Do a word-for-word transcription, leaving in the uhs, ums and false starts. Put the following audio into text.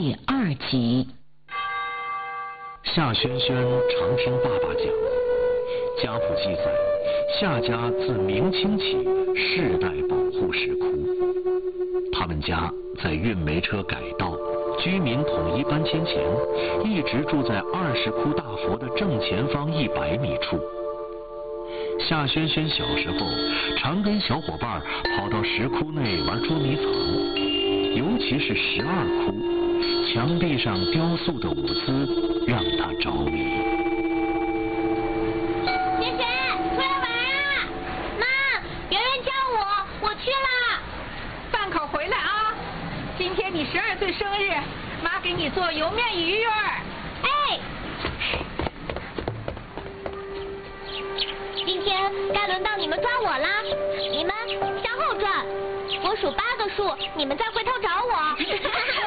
第二集。 夏轩轩常听爸爸讲，家谱记载，夏家自明清起世代保护石窟。他们家在运煤车改道、居民统一搬迁前，一直住在二石窟大佛的正前方一百米处。夏轩轩小时候常跟小伙伴跑到石窟内玩捉迷藏，尤其是十二窟，墙壁上雕塑的舞姿让他着迷。 轩轩，出来玩啊！妈，圆圆叫我，我去了。 饭口回来啊！今天你十二岁生日，妈给你做油面鱼儿。 哎。今天该轮到你们抓我啦！你们向后转，我数八个数，你们再回头找我。